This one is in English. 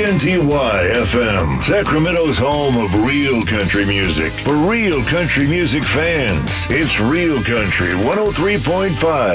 KNTY FM, Sacramento's home of real country music. For real country music fans, it's Real Country 103.5